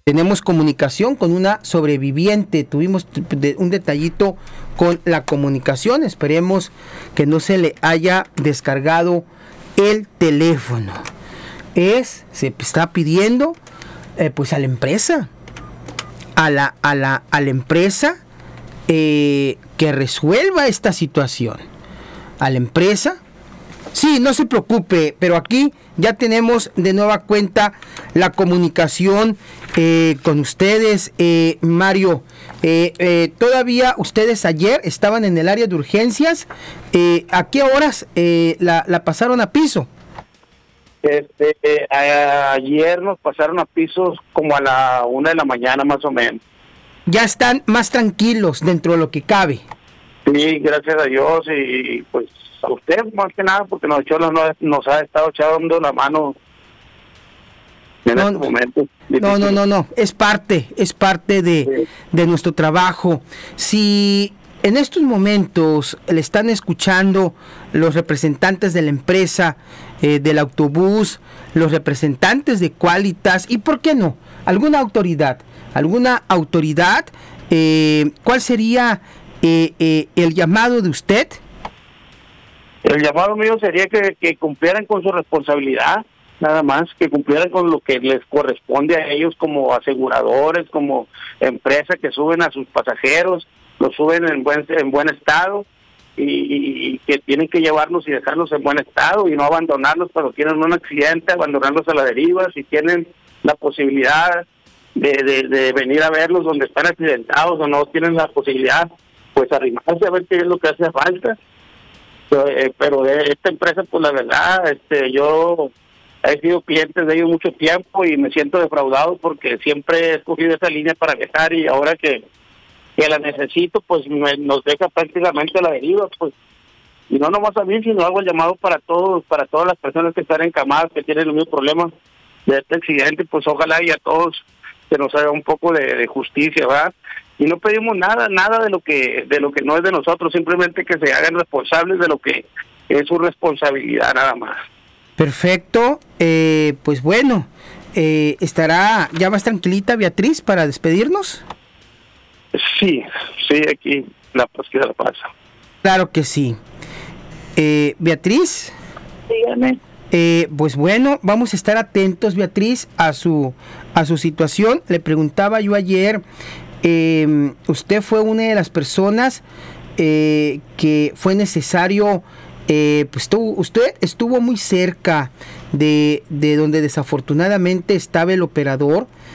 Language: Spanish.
Tenemos comunicación con una sobreviviente. Tuvimos un detallito con la comunicación. Esperemos que no se le haya descargado el teléfono. Se está pidiendo pues a la empresa. A la empresa que resuelva esta situación. A la empresa. Sí, no se preocupe, pero aquí ya tenemos de nueva cuenta la comunicación con ustedes, Mario. Todavía ustedes ayer estaban en el área de urgencias. ¿A qué horas la pasaron a piso? Ayer nos pasaron a pisos como a la 1 de la mañana más o menos. Ya están más tranquilos dentro de lo que cabe. Sí, gracias a Dios y pues a usted más que nada porque nos ha estado echando la mano en este momento. No, es parte de nuestro trabajo. Si en estos momentos le están escuchando los representantes de la empresa, del autobús, los representantes de Qualitas y por qué no, alguna autoridad, ¿cuál sería el llamado de usted? El llamado mío sería que cumplieran con su responsabilidad, nada más, que cumplieran con lo que les corresponde a ellos como aseguradores, como empresa que suben a sus pasajeros, los suben en buen estado y que tienen que llevarlos y dejarlos en buen estado y no abandonarlos cuando tienen un accidente, abandonarlos a la deriva, si tienen la posibilidad de venir a verlos donde están accidentados o no tienen la posibilidad, pues arrimarse a ver qué es lo que hace falta. Pero de esta empresa, pues la verdad, yo he sido cliente de ellos mucho tiempo y me siento defraudado porque siempre he escogido esa línea para viajar y ahora que la necesito, pues nos deja prácticamente a la deriva, pues. Y no nomás a mí, sino hago el llamado para todas las personas que están encamadas, que tienen el mismo problema de este accidente, pues ojalá y a todos se nos haga un poco de justicia, ¿verdad? Y no pedimos nada de lo que no es de nosotros, simplemente que se hagan responsables de lo que es su responsabilidad nada más. Perfecto, pues bueno, ¿estará ya más tranquilita Beatriz para despedirnos? Sí, aquí la pasa. Claro que sí. Beatriz. Dígame. Pues bueno, vamos a estar atentos, Beatriz, a su situación. Le preguntaba yo ayer, usted fue una de las personas que fue necesario, pues usted estuvo muy cerca de donde desafortunadamente estaba el operador